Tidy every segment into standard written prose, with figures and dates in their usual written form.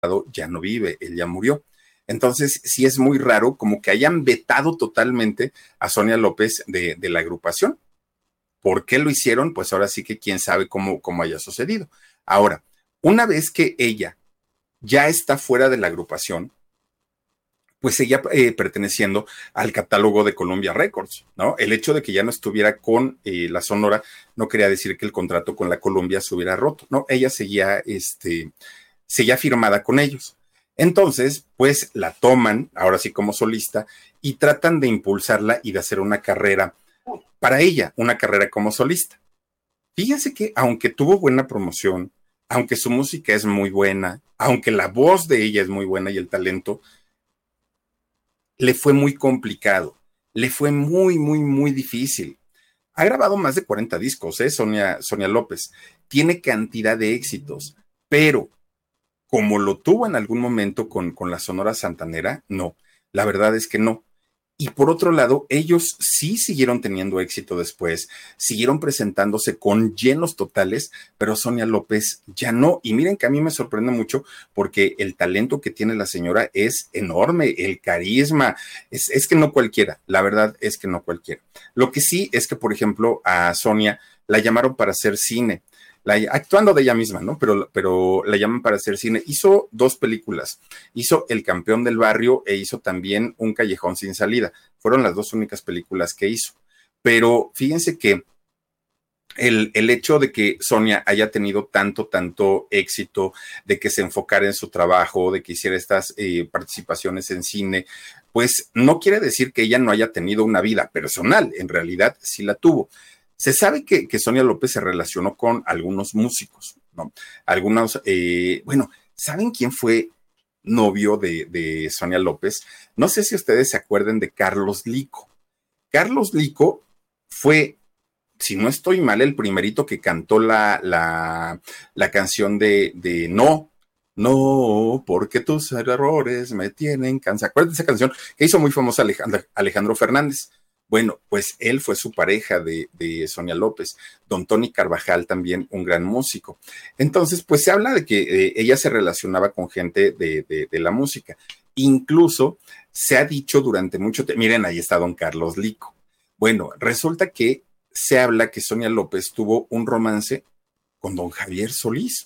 ya no vive, él ya murió. Entonces, sí es muy raro como que hayan vetado totalmente a Sonia López de la agrupación. ¿Por qué lo hicieron? Pues ahora sí que quién sabe cómo haya sucedido. Ahora, una vez que ella ya está fuera de la agrupación, pues seguía perteneciendo al catálogo de Columbia Records, ¿no? El hecho de que ya no estuviera con la Sonora no quería decir que el contrato con la Columbia se hubiera roto, ¿no? Ella seguía firmada con ellos. Entonces, pues la toman, ahora sí como solista, y tratan de impulsarla y de hacer una carrera para ella, una carrera como solista. Fíjense que aunque tuvo buena promoción, aunque su música es muy buena, aunque la voz de ella es muy buena y el talento, le fue muy complicado, le fue muy, muy, muy difícil. Ha grabado más de 40 discos, Sonia López. Tiene cantidad de éxitos, pero como lo tuvo en algún momento con la Sonora Santanera, no. La verdad es que no. Y por otro lado, ellos sí siguieron teniendo éxito después, siguieron presentándose con llenos totales, pero Sonia López ya no. Y miren que a mí me sorprende mucho porque el talento que tiene la señora es enorme, el carisma, es que no cualquiera, la verdad es que no cualquiera. Lo que sí es que, por ejemplo, a Sonia la llamaron para hacer cine. Actuando de ella misma, ¿no? Pero la llaman para hacer cine. Hizo dos películas. Hizo El Campeón del Barrio e hizo también Un Callejón sin Salida. Fueron las dos únicas películas que hizo. Pero fíjense que el hecho de que Sonia haya tenido tanto éxito, de que se enfocara en su trabajo, de que hiciera estas participaciones en cine, pues no quiere decir que ella no haya tenido una vida personal. En realidad sí la tuvo. Se sabe que Sonia López se relacionó con algunos músicos, ¿no? Algunos, bueno, ¿saben quién fue novio de Sonia López? No sé si ustedes se acuerdan de Carlos Lico. Carlos Lico fue, si no estoy mal, el primerito que cantó la canción de No, no, porque tus errores me tienen cansado. ¿Acuerdan de esa canción que hizo muy famosa Alejandro Fernández? Bueno, pues él fue su pareja de Sonia López, don Tony Carvajal también, un gran músico. Entonces, pues se habla de que ella se relacionaba con gente de la música. Incluso se ha dicho durante mucho tiempo, miren, ahí está don Carlos Lico. Bueno, resulta que se habla que Sonia López tuvo un romance con don Javier Solís.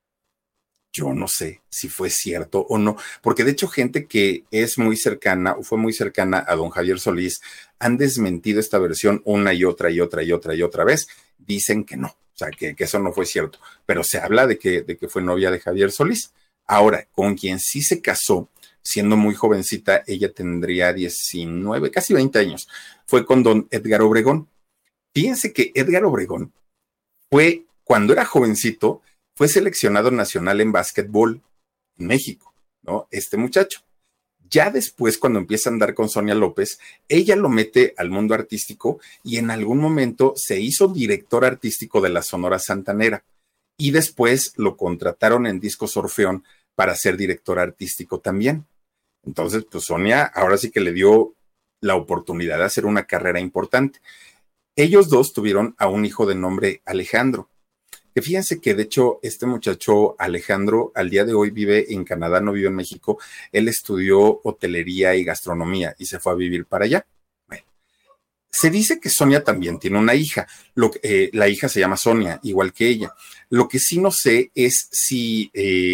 Yo no sé si fue cierto o no, porque de hecho gente que es muy cercana o fue muy cercana a don Javier Solís han desmentido esta versión una y otra y otra y otra y otra vez. Dicen que no, o sea, que eso no fue cierto, pero se habla de que fue novia de Javier Solís. Ahora, con quien sí se casó, siendo muy jovencita, ella tendría 19, casi 20 años, fue con don Edgar Obregón. Fíjense que Edgar Obregón fue, cuando era jovencito, fue seleccionado nacional en básquetbol en México, ¿no? Este muchacho. Ya después, cuando empieza a andar con Sonia López, ella lo mete al mundo artístico y en algún momento se hizo director artístico de la Sonora Santanera. Y después lo contrataron en Discos Orfeón para ser director artístico también. Entonces, pues Sonia ahora sí que le dio la oportunidad de hacer una carrera importante. Ellos dos tuvieron a un hijo de nombre Alejandro. Que fíjense que de hecho este muchacho Alejandro al día de hoy vive en Canadá, no vive en México. Él estudió hotelería y gastronomía y se fue a vivir para allá. Bueno, se dice que Sonia también tiene una hija. La hija se llama Sonia, igual que ella. Lo que sí no sé es si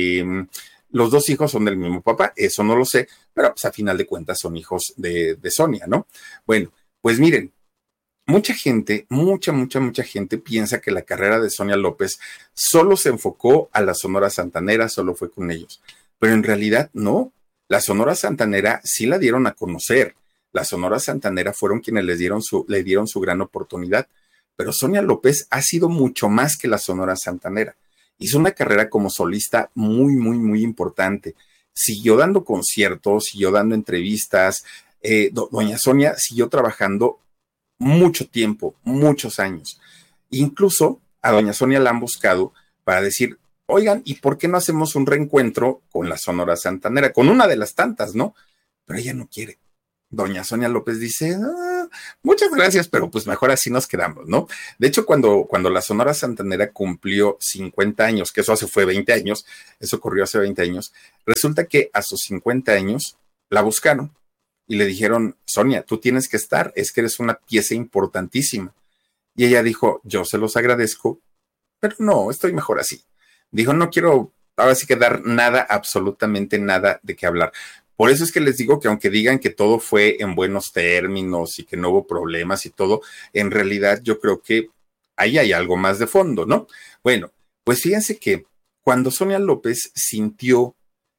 los dos hijos son del mismo papá. Eso no lo sé, pero pues a final de cuentas son hijos de Sonia, ¿no? Bueno, pues miren. Mucha gente, mucha gente piensa que la carrera de Sonia López solo se enfocó a la Sonora Santanera, solo fue con ellos. Pero en realidad no. La Sonora Santanera sí la dieron a conocer. La Sonora Santanera fueron quienes le dieron su gran oportunidad. Pero Sonia López ha sido mucho más que la Sonora Santanera. Hizo una carrera como solista muy importante. Siguió dando conciertos, siguió dando entrevistas. Doña Sonia siguió trabajando mucho tiempo, muchos años. Incluso a doña Sonia la han buscado para decir, oigan, ¿y por qué no hacemos un reencuentro con la Sonora Santanera? Con una de las tantas, ¿no? Pero ella no quiere. Doña Sonia López dice, muchas gracias, pero pues mejor así nos quedamos, ¿no? De hecho, cuando la Sonora Santanera cumplió 50 años, que eso fue 20 años, eso ocurrió hace 20 años, resulta que a sus 50 años la buscaron y le dijeron, Sonia, tú tienes que estar, es que eres una pieza importantísima. Y ella dijo, yo se los agradezco, pero no, estoy mejor así. Dijo, no quiero ahora sí que dar nada, absolutamente nada de qué hablar. Por eso es que les digo que aunque digan que todo fue en buenos términos y que no hubo problemas y todo, en realidad yo creo que ahí hay algo más de fondo, ¿no? Bueno, pues fíjense que cuando Sonia López sintió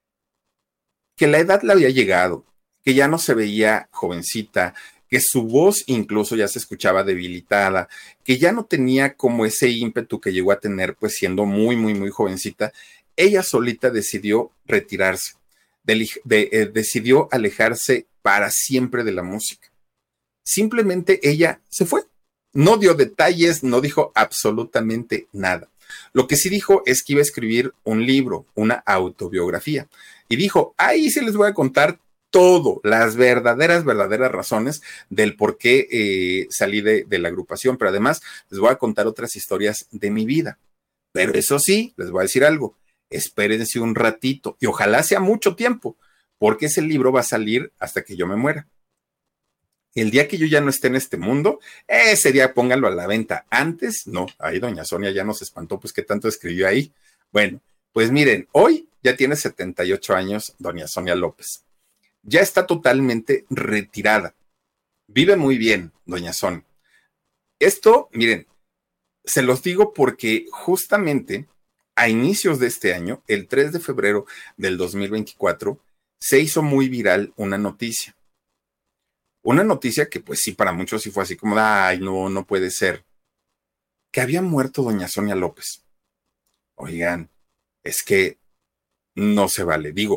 que la edad le había llegado, que ya no se veía jovencita, que su voz incluso ya se escuchaba debilitada, que ya no tenía como ese ímpetu que llegó a tener pues siendo muy, muy, muy jovencita, ella solita decidió retirarse, decidió alejarse para siempre de la música. Simplemente ella se fue, no dio detalles, no dijo absolutamente nada. Lo que sí dijo es que iba a escribir un libro, una autobiografía, y dijo, ahí sí les voy a contar todo, las verdaderas razones del por qué salí de la agrupación, pero además les voy a contar otras historias de mi vida. Pero eso sí, les voy a decir algo, espérense un ratito y ojalá sea mucho tiempo, porque ese libro va a salir hasta que yo me muera. El día que yo ya no esté en este mundo, ese día pónganlo a la venta. Antes, no. Ahí doña Sonia ya nos espantó, pues qué tanto escribió ahí. Bueno, pues miren, hoy ya tiene 78 años doña Sonia López. Ya está totalmente retirada. Vive muy bien, doña Sonia. Esto, miren, se los digo porque justamente a inicios de este año, el 3 de febrero del 2024, se hizo muy viral una noticia. Una noticia que pues sí, para muchos sí fue así como, ay, no, no puede ser. Que había muerto doña Sonia López. Oigan, es que no se vale. Digo,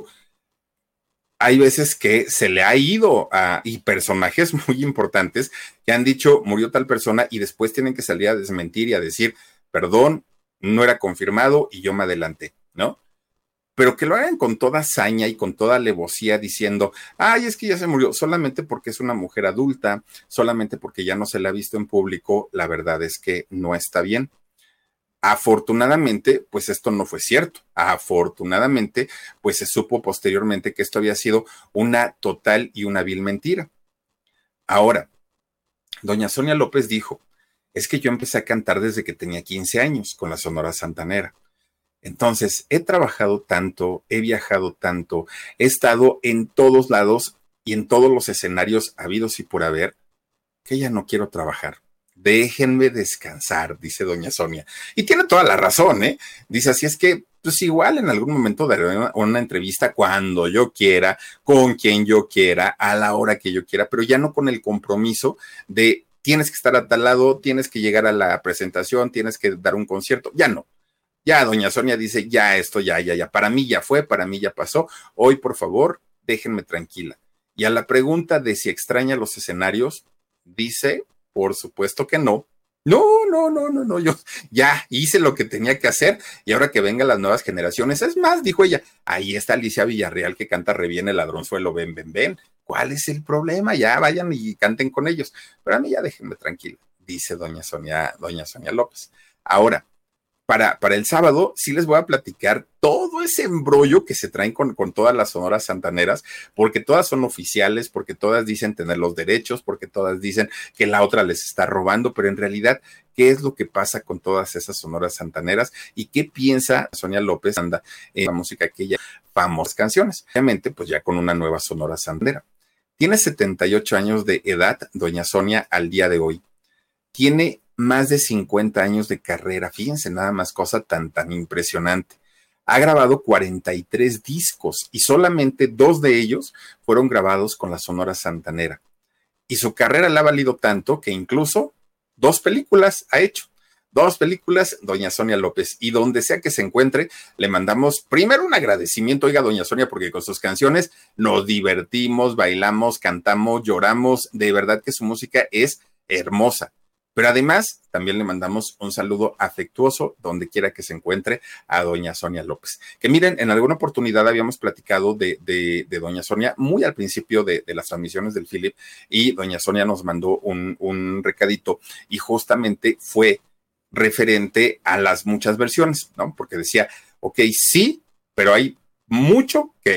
hay veces que se le ha ido y personajes muy importantes que han dicho, murió tal persona y después tienen que salir a desmentir y a decir, perdón, no era confirmado y yo me adelanté, ¿no? Pero que lo hagan con toda saña y con toda alevosía diciendo, ay, es que ya se murió, solamente porque es una mujer adulta, solamente porque ya no se la ha visto en público, la verdad es que no está bien. Afortunadamente, pues esto no fue cierto. Afortunadamente, pues se supo posteriormente que esto había sido una total y una vil mentira. Ahora, doña Sonia López dijo, es que yo empecé a cantar desde que tenía 15 años con la Sonora Santanera. Entonces, he trabajado tanto, he viajado tanto, he estado en todos lados y en todos los escenarios habidos y por haber, que ya no quiero trabajar. Déjenme descansar, dice doña Sonia. Y tiene toda la razón, ¿eh? Dice, así es que, pues igual en algún momento daré una entrevista cuando yo quiera, con quien yo quiera, a la hora que yo quiera, pero ya no con el compromiso de tienes que estar a tal lado, tienes que llegar a la presentación, tienes que dar un concierto, ya no. Ya, doña Sonia dice, ya esto, ya, para mí ya fue, para mí ya pasó, hoy por favor, déjenme tranquila. Y a la pregunta de si extraña los escenarios, dice, por supuesto que no. No, yo ya hice lo que tenía que hacer y ahora que vengan las nuevas generaciones, es más, dijo ella, ahí está Alicia Villarreal que canta re bien el ladronzuelo, ven, ven, ven, ¿cuál es el problema? Ya vayan y canten con ellos, pero a mí ya déjenme tranquila, dice doña Sonia López. Ahora, para el sábado sí les voy a platicar todo ese embrollo que se traen con todas las sonoras santaneras, porque todas son oficiales, porque todas dicen tener los derechos, porque todas dicen que la otra les está robando, pero en realidad, ¿qué es lo que pasa con todas esas sonoras santaneras? ¿Y qué piensa Sonia López anda en la música que ella famosas canciones? Obviamente, pues ya con una nueva sonora santanera. Tiene 78 años de edad, doña Sonia, al día de hoy. Tiene más de 50 años de carrera. Fíjense nada más, cosa tan impresionante. Ha grabado 43 discos y solamente 2 de ellos fueron grabados con la Sonora Santanera. Y su carrera le ha valido tanto que incluso 2 películas ha hecho. 2 películas, doña Sonia López. Y donde sea que se encuentre, le mandamos primero un agradecimiento, oiga, doña Sonia, porque con sus canciones nos divertimos, bailamos, cantamos, lloramos. De verdad que su música es hermosa. Pero además, también le mandamos un saludo afectuoso donde quiera que se encuentre a doña Sonia López. Que miren, en alguna oportunidad habíamos platicado de doña Sonia muy al principio de las transmisiones del Philip y doña Sonia nos mandó un recadito y justamente fue referente a las muchas versiones, ¿no? Porque decía, ok, sí, pero hay mucho que